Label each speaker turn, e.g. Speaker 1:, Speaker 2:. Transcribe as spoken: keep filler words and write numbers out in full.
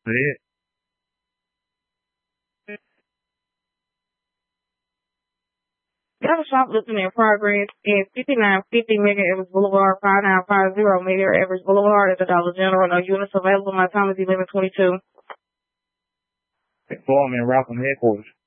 Speaker 1: That's it.
Speaker 2: Got a shoplifting in progress in fifty-nine fifty Mega Evers Boulevard, five nine five zero Mega Evers Boulevard at the Dollar General. No units available. My time is eleven twenty-two.
Speaker 1: Inform in Ralpham headquarters.